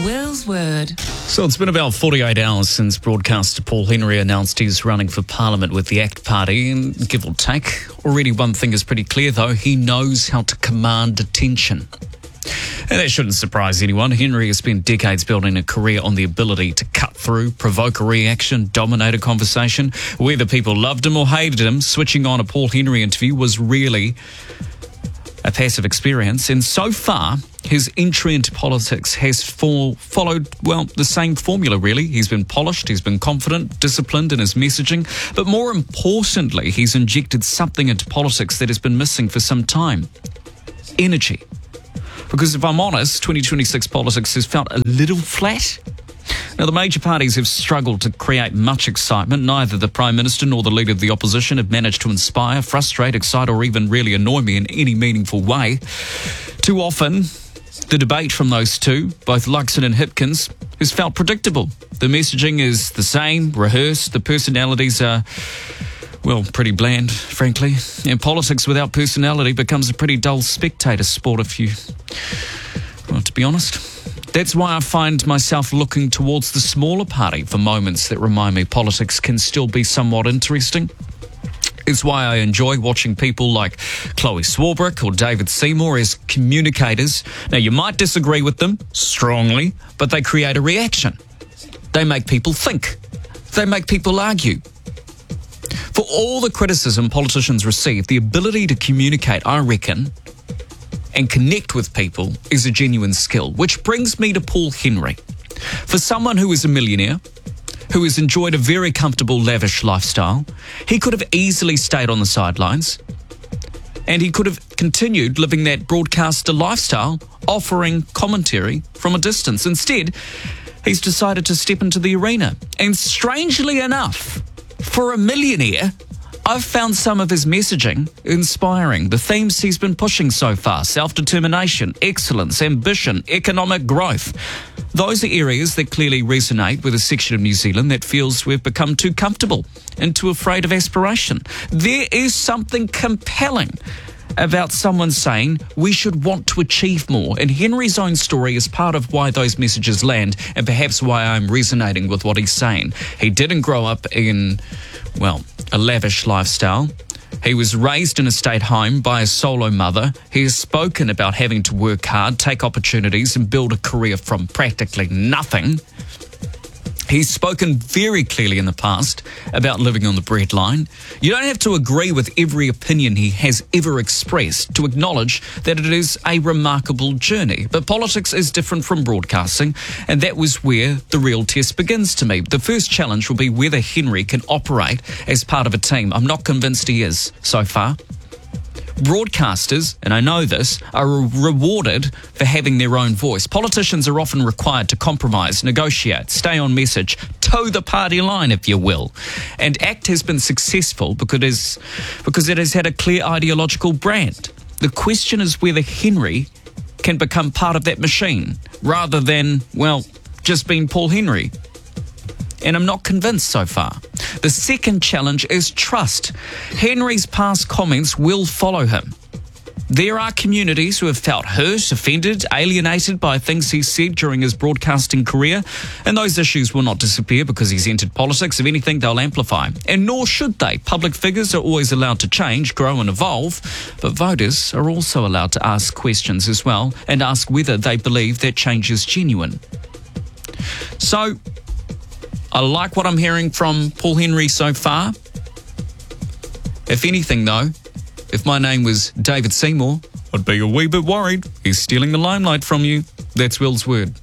Will's Word. So it's been about 48 hours since broadcaster Paul Henry announced he's running for Parliament with the ACT Party, and give or take, already one thing is pretty clear though, he knows how to command attention. And that shouldn't surprise anyone. Henry has spent decades building a career on the ability to cut through, provoke a reaction, dominate a conversation. Whether people loved him or hated him, switching on a Paul Henry interview was really a passive experience, and so far his entry into politics has followed, the same formula really. He's been polished, he's been confident, disciplined in his messaging, but more importantly, he's injected something into politics that has been missing for some time: energy. Because if I'm honest, 2026 politics has felt a little flat. Now, the major parties have struggled to create much excitement. Neither the Prime Minister nor the Leader of the Opposition have managed to inspire, frustrate, excite or even really annoy me in any meaningful way. Too often, the debate from those two, both Luxon and Hipkins, has felt predictable. The messaging is the same, rehearsed. The personalities are, pretty bland, frankly. And politics without personality becomes a pretty dull spectator sport to be honest. That's why I find myself looking towards the smaller party for moments that remind me politics can still be somewhat interesting. It's why I enjoy watching people like Chloe Swarbrick or David Seymour as communicators. Now, you might disagree with them strongly, but they create a reaction. They make people think. They make people argue. For all the criticism politicians receive, the ability to communicate, I reckon, and connect with people is a genuine skill, which brings me to Paul Henry. For someone who is a millionaire, who has enjoyed a very comfortable, lavish lifestyle, he could have easily stayed on the sidelines, and he could have continued living that broadcaster lifestyle, offering commentary from a distance. Instead, he's decided to step into the arena. And strangely enough, for a millionaire, I've found some of his messaging inspiring. The themes he's been pushing so far: self-determination, excellence, ambition, economic growth. Those are areas that clearly resonate with a section of New Zealand that feels we've become too comfortable and too afraid of aspiration. There is something compelling about someone saying we should want to achieve more, and Henry's own story is part of why those messages land, and perhaps why I'm resonating with what he's saying. He didn't grow up in, a lavish lifestyle. He was raised in a state home by a solo mother. He has spoken about having to work hard, take opportunities, and build a career from practically nothing. He's spoken very clearly in the past about living on the breadline. You don't have to agree with every opinion he has ever expressed to acknowledge that it is a remarkable journey. But politics is different from broadcasting, and that was where the real test begins to me. The first challenge will be whether Henry can operate as part of a team. I'm not convinced he is so far. Broadcasters, and I know this, are rewarded for having their own voice. Politicians are often required to compromise, negotiate, stay on message, toe the party line, if you will. And ACT has been successful because it has had a clear ideological brand. The question is whether Henry can become part of that machine, rather than, just being Paul Henry. And I'm not convinced so far. The second challenge is trust. Henry's past comments will follow him. There are communities who have felt hurt, offended, alienated by things he said during his broadcasting career, and those issues will not disappear because he's entered politics. If anything, they'll amplify. And nor should they. Public figures are always allowed to change, grow and evolve, but voters are also allowed to ask questions as well, and ask whether they believe that change is genuine. So, I like what I'm hearing from Paul Henry so far. If anything, though, if my name was David Seymour, I'd be a wee bit worried. He's stealing the limelight from you. That's Will's Word.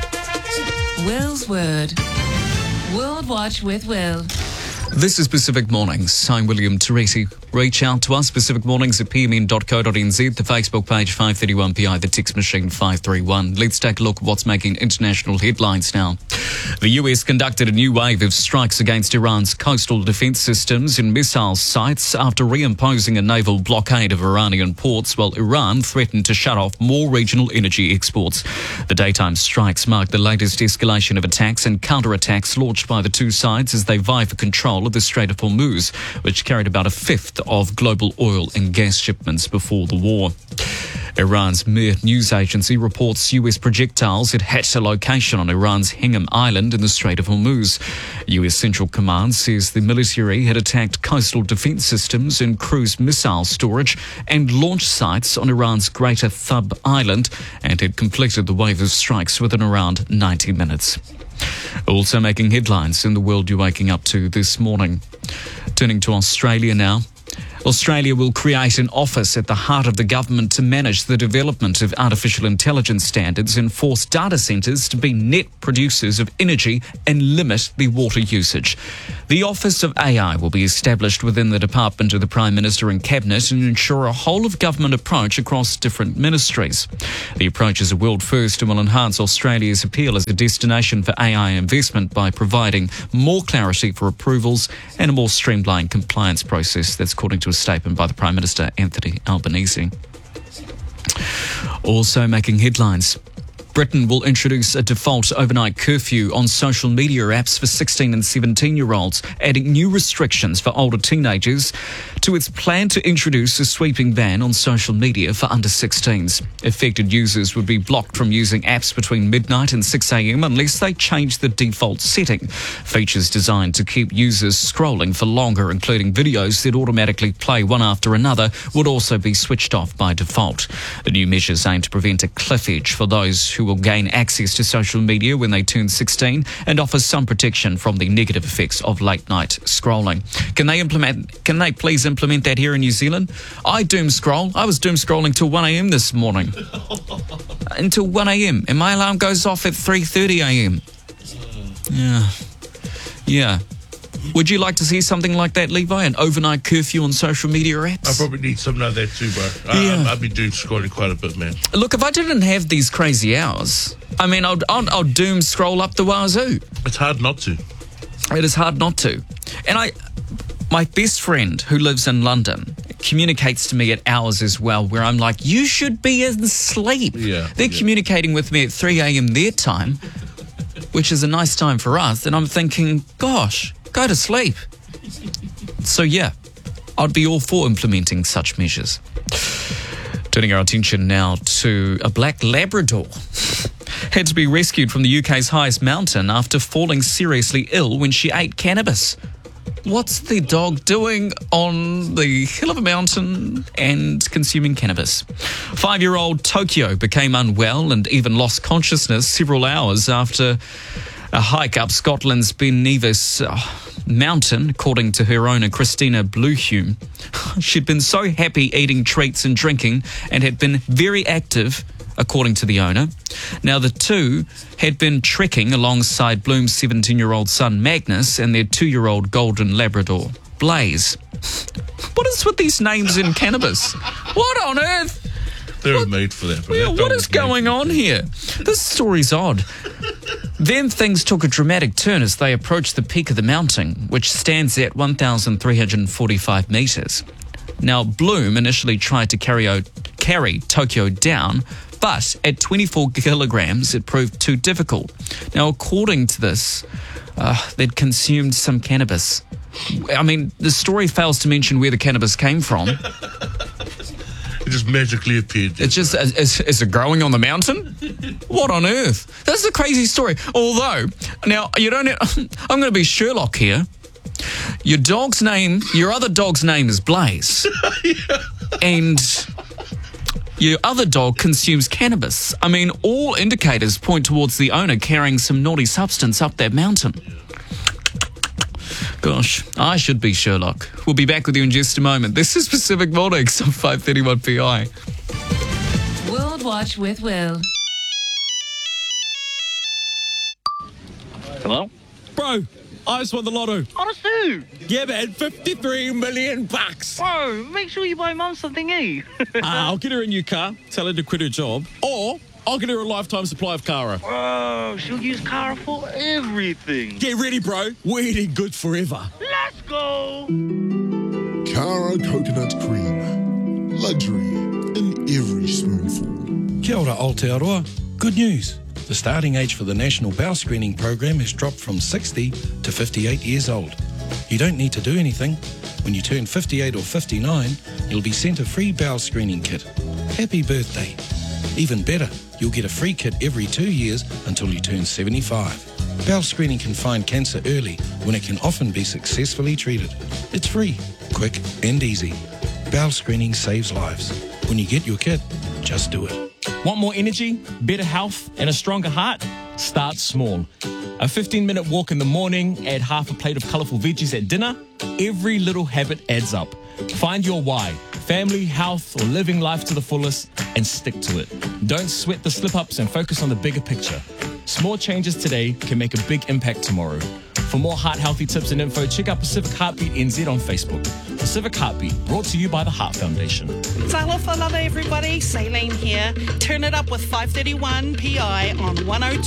Will's Word. World Watch with Will. This is Pacific Mornings. I'm William Teresi. Reach out to us, pacificmornings@pmn.co.nz, the Facebook page 531PI, the text machine 531. Let's take a look at what's making international headlines now. The US conducted a new wave of strikes against Iran's coastal defense systems and missile sites after reimposing a naval blockade of Iranian ports, while Iran threatened to shut off more regional energy exports. The daytime strikes mark the latest escalation of attacks and counterattacks launched by the two sides as they vie for control control of the Strait of Hormuz, which carried about a fifth of global oil and gas shipments before the war. Iran's Mir news agency reports US projectiles had hit a location on Iran's Hingham Island in the Strait of Hormuz. US Central Command says the military had attacked coastal defense systems and cruise missile storage and launch sites on Iran's Greater Thub Island and had completed the wave of strikes within around 90 minutes. Also making headlines in the world you're waking up to this morning. Turning to Australia now. Australia will create an office at the heart of the government to manage the development of artificial intelligence standards and force data centres to be net producers of energy and limit the water usage. The Office of AI will be established within the Department of the Prime Minister and Cabinet and ensure a whole-of-government approach across different ministries. The approach is a world first and will enhance Australia's appeal as a destination for AI investment by providing more clarity for approvals and a more streamlined compliance process. That's according to a statement by the Prime Minister, Anthony Albanese. Also making headlines. Britain will introduce a default overnight curfew on social media apps for 16 and 17-year-olds, adding new restrictions for older teenagers to its plan to introduce a sweeping ban on social media for under 16s. Affected users would be blocked from using apps between midnight and 6 a.m. unless they change the default setting. Features designed to keep users scrolling for longer, including videos that automatically play one after another, would also be switched off by default. The new measures aim to prevent a cliff edge for those who will gain access to social media when they turn 16 and offers some protection from the negative effects of late night scrolling. Can they please implement that here in New Zealand? I doom scroll. I was doom scrolling till 1 a.m. this morning. Until 1 a.m. and my alarm goes off at 3:30 a.m. Yeah. Would you like to see something like that, Levi? An overnight curfew on social media apps? I probably need something like that too, bro. I've been doom scrolling quite a bit, man. Look, if I didn't have these crazy hours, I mean, I'll doom scroll up the wazoo. It's hard not to. It is hard not to. And my best friend who lives in London communicates to me at hours as well where I'm like, you should be in sleep. Yeah, They're communicating with me at 3 a.m. their time, which is a nice time for us. And I'm thinking, gosh, go to sleep. So yeah, I'd be all for implementing such measures. Turning our attention now to a black Labrador. Had to be rescued from the UK's highest mountain after falling seriously ill when she ate cannabis. What's the dog doing on the hill of a mountain and consuming cannabis? 5-year-old Tokyo became unwell and even lost consciousness several hours after a hike up Scotland's Ben Nevis mountain, according to her owner, Christina Bluehume. She'd been so happy eating treats and drinking and had been very active, according to the owner. Now, the two had been trekking alongside Bloom's 17-year-old son, Magnus, and their 2-year-old golden Labrador, Blaze. What is with these names in cannabis? What on earth? They're made for that. Yeah, what is going on here? This story's odd. Then things took a dramatic turn as they approached the peak of the mountain, which stands at 1,345 metres. Now, Bloom initially tried to carry Tokyo down, but at 24 kilograms, it proved too difficult. Now, according to this, they'd consumed some cannabis. I mean, the story fails to mention where the cannabis came from. It just magically appeared. It's just, is it growing on the mountain? What on earth? That's a crazy story. Although, now, you don't have, I'm going to be Sherlock here. Your other dog's name is Blaze. Yeah. And your other dog consumes cannabis. I mean, all indicators point towards the owner carrying some naughty substance up that mountain. Gosh, I should be Sherlock. We'll be back with you in just a moment. This is Pacific Mornings on 531 PI. World Watch with Will. Hello? Bro, I just won the lotto. Honestly? Yeah, man, 53 million bucks. Bro, make sure you buy Mum something, eh? I'll get her a new car, tell her to quit her job, or I'll get her a lifetime supply of Cara. Bro, she'll use Cara for everything. Get ready, bro. We're eating good forever. Let's go! Cara coconut cream. Luxury in every spoonful. Kia ora Aotearoa. Good news. The starting age for the National Bowel Screening Program has dropped from 60 to 58 years old. You don't need to do anything. When you turn 58 or 59, you'll be sent a free bowel screening kit. Happy birthday. Even better, you'll get a free kit every 2 years until you turn 75. Bowel screening can find cancer early when it can often be successfully treated. It's free, quick and easy. Bowel screening saves lives. When you get your kit, just do it. Want more energy, better health, and a stronger heart? Start small. A 15-minute walk in the morning, add half a plate of colourful veggies at dinner. Every little habit adds up. Find your why, family, health, or living life to the fullest, and stick to it. Don't sweat the slip-ups and focus on the bigger picture. Small changes today can make a big impact tomorrow. For more heart-healthy tips and info, check out Pacific Heartbeat NZ on Facebook. Pacific Heartbeat, brought to you by the Heart Foundation. Talofa everybody, Saline here. Turn it up with 531 PI on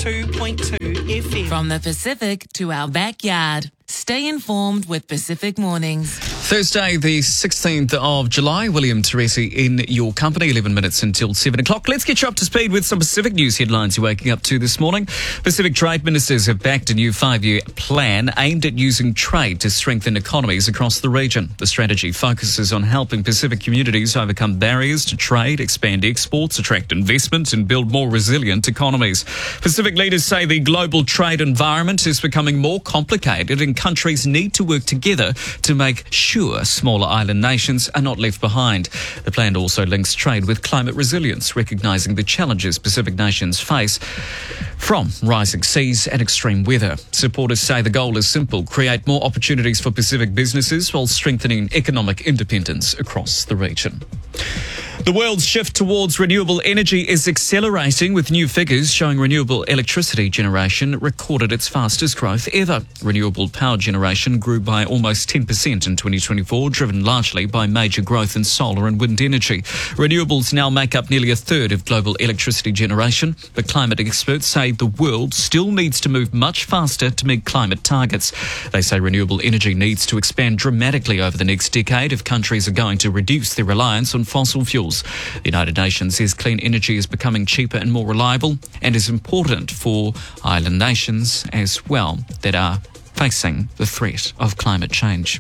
102.2 FM. From the Pacific to our backyard. Stay informed with Pacific Mornings. Thursday, the 16th of July. William Teresi in your company, 11 minutes until 7 o'clock. Let's get you up to speed with some Pacific news headlines you're waking up to this morning. Pacific trade ministers have backed a new 5-year plan aimed at using trade to strengthen economies across the region. The strategy focuses on helping Pacific communities overcome barriers to trade, expand exports, attract investment and build more resilient economies. Pacific leaders say the global trade environment is becoming more complicated and countries need to work together to make sure smaller island nations are not left behind. The plan also links trade with climate resilience, recognising the challenges Pacific nations face from rising seas and extreme weather. Supporters say the goal is simple: create more opportunities for Pacific businesses while strengthening economic independence across the region. The world's shift towards renewable energy is accelerating, with new figures showing renewable electricity generation recorded its fastest growth ever. Renewable power generation grew by almost 10% in 2024, driven largely by major growth in solar and wind energy. Renewables now make up nearly a third of global electricity generation, but climate experts say the world still needs to move much faster to meet climate targets. They say renewable energy needs to expand dramatically over the next decade if countries are going to reduce their reliance on fossil fuels. The United Nations says clean energy is becoming cheaper and more reliable and is important for island nations as well that are facing the threat of climate change.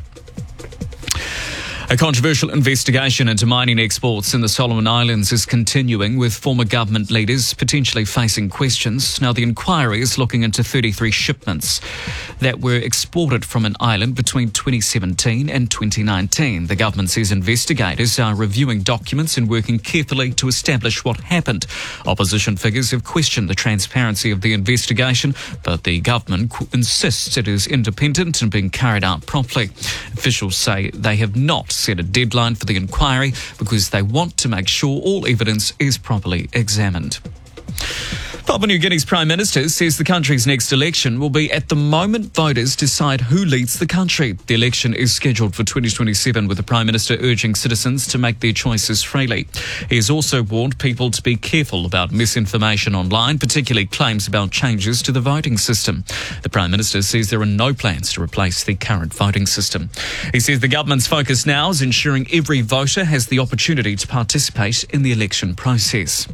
A controversial investigation into mining exports in the Solomon Islands is continuing, with former government leaders potentially facing questions. Now, the inquiry is looking into 33 shipments that were exported from an island between 2017 and 2019. The government says investigators are reviewing documents and working carefully to establish what happened. Opposition figures have questioned the transparency of the investigation, but the government insists it is independent and being carried out properly. Officials say they have not set a deadline for the inquiry because they want to make sure all evidence is properly examined. Papua New Guinea's Prime Minister says the country's next election will be at the moment voters decide who leads the country. The election is scheduled for 2027, with the Prime Minister urging citizens to make their choices freely. He has also warned people to be careful about misinformation online, particularly claims about changes to the voting system. The Prime Minister says there are no plans to replace the current voting system. He says the government's focus now is ensuring every voter has the opportunity to participate in the election process.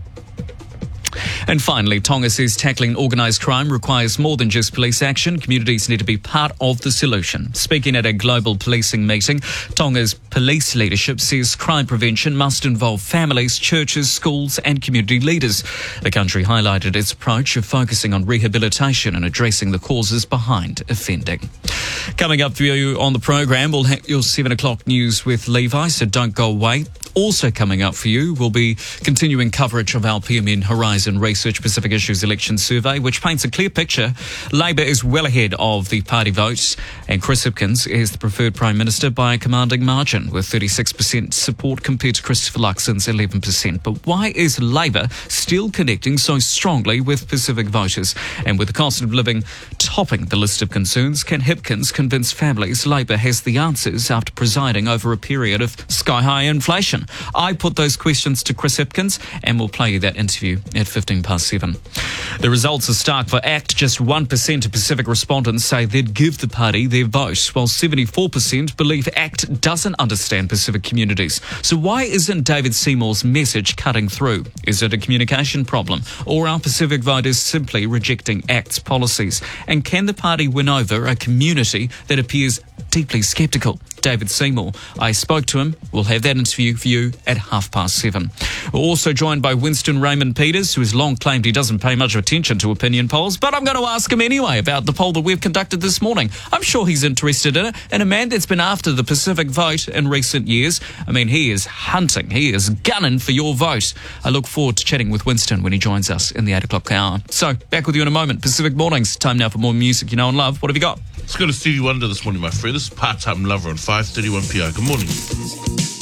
And finally, Tonga says tackling organised crime requires more than just police action. Communities need to be part of the solution. Speaking at a global policing meeting, Tonga's police leadership says crime prevention must involve families, churches, schools and community leaders. The country highlighted its approach of focusing on rehabilitation and addressing the causes behind offending. Coming up for you on the program, we'll have your 7 o'clock news with Levi, so don't go away. Also coming up for you will be continuing coverage of our PMN Horizon Research Pacific Issues election survey, which paints a clear picture. Labor is well ahead of the party votes, and Chris Hipkins is the preferred Prime Minister by a commanding margin, with 36% support compared to Christopher Luxon's 11%. But why is Labor still connecting so strongly with Pacific voters? And with the cost of living topping the list of concerns, can Hipkins convince families Labor has the answers after presiding over a period of sky-high inflation? I put those questions to Chris Hipkins, and we'll play you that interview at 7:15. The results are stark for ACT. Just 1% of Pacific respondents say they'd give the party their vote, while 74% believe ACT doesn't understand Pacific communities. So why isn't David Seymour's message cutting through? Is it a communication problem, or are Pacific voters simply rejecting ACT's policies? And can the party win over a community that appears deeply sceptical. David Seymour. I spoke to him. We'll have that interview for you at 7:30. We're also joined by Winston Raymond Peters, who has long claimed he doesn't pay much attention to opinion polls, but I'm going to ask him anyway about the poll that we've conducted this morning. I'm sure he's interested in it, and a man that's been after the Pacific vote in recent years. I mean, he is hunting. He is gunning for your vote. I look forward to chatting with Winston when he joins us in the 8 o'clock hour. So, back with you in a moment. Pacific Mornings. Time now for more music you know and love. What have you got? Let's go to Stevie Wonder this morning, my friend. This is Part-Time Lover on 5:31 PI. Good morning.